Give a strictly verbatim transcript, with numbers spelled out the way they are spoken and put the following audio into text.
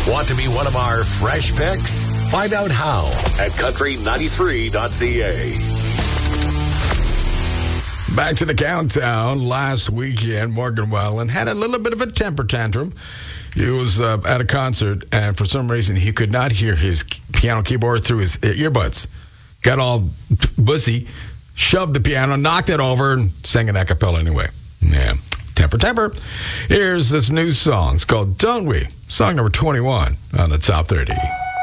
Want to be one of our fresh picks? Find out how at country ninety-three dot c a. Back to the countdown. Last weekend, Morgan Wallen had a little bit of a temper tantrum. He was uh, at a concert, and for some reason, he could not hear his piano keyboard through his earbuds. Got all bussy, shoved the piano, knocked it over, and sang an a cappella anyway. Yeah, temper, temper. Here's this new song. It's called Don't We? Song number twenty-one on the Top thirty.